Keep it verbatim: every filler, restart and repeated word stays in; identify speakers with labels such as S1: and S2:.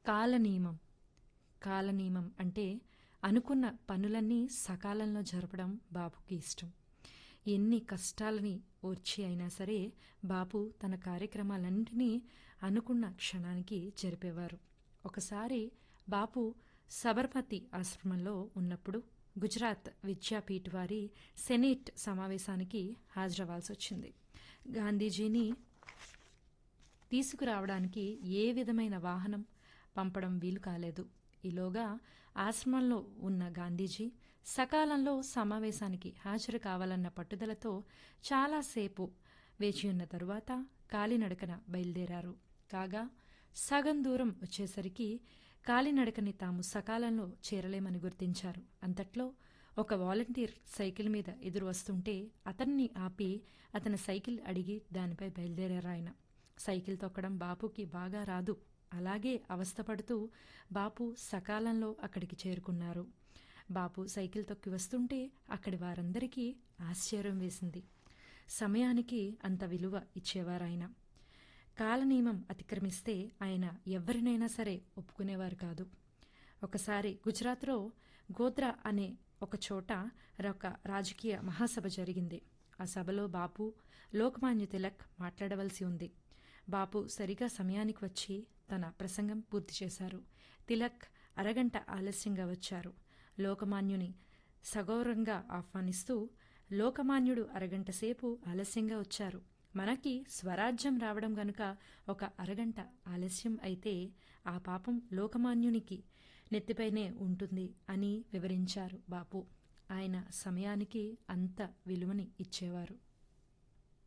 S1: కాలనియమం. కాలనియమం అంటే అనుకున్న పనులన్నీ సకాలంలో జరపడం బాపుకి ఇష్టం. ఎన్ని కష్టాలని ఓర్చి అయినా సరే బాపు తన కార్యక్రమాలన్నింటినీ అనుకున్న క్షణానికి జరిపేవారు. ఒకసారి బాపు సబర్మతి ఆశ్రమంలో ఉన్నప్పుడు గుజరాత్ విద్యాపీఠ్ వారి సెనేట్ సమావేశానికి హాజరవ్వాల్సి వచ్చింది. గాంధీజీని తీసుకురావడానికి ఏ విధమైన వాహనం పంపడం వీలు కాలేదు. ఈలోగా ఆశ్రమంలో ఉన్న గాంధీజీ సకాలంలో సమావేశానికి హాజరు కావాలన్న పట్టుదలతో చాలాసేపు వేచియున్న తరువాత కాలినడకన బయలుదేరారు. కాగా సగం దూరం వచ్చేసరికి కాలినడకని తాము సకాలంలో చేరలేమని గుర్తించారు. అంతట్లో ఒక వాలంటీర్ సైకిల్ మీద ఎదురు వస్తుంటే అతన్ని ఆపి అతని సైకిల్ అడిగి దానిపై బయలుదేరారు. ఆయన సైకిల్ తొక్కడం బాపుకి బాగా రాదు. అలాగే అవస్థపడుతూ బాపు సకాలంలో అక్కడికి చేరుకున్నారు. బాపు సైకిల్ తొక్కి వస్తుంటే అక్కడి వారందరికీ ఆశ్చర్యం వేసింది. సమయానికి అంత విలువ ఇచ్చేవారాయన. కాలనియమం అతిక్రమిస్తే ఆయన ఎవరినైనా సరే ఒప్పుకునేవారు కాదు. ఒకసారి గుజరాత్లో గోధ్రా అనే ఒక చోట ఒక రాజకీయ మహాసభ జరిగింది. ఆ సభలో బాపు లోకమాన్య తిలక్ మాట్లాడవలసి ఉంది. బాపు సరిగా సమయానికి వచ్చి తన ప్రసంగం పూర్తి చేశారు. తిలక్ అరగంట ఆలస్యంగా వచ్చారు. లోకమాన్యుని సగౌరవంగా ఆహ్వానిస్తూ, లోకమాన్యుడు అరగంట సేపు ఆలస్యంగా వచ్చారు. మనకి స్వరాజ్యం రావడం గనుక ఒక అరగంట ఆలస్యం అయితే ఆ పాపం లోకమాన్యునికి నెత్తిపైనే ఉంటుంది అని వివరించారు బాపు. ఆయన సమయానికి అంత విలువని ఇచ్చేవారు.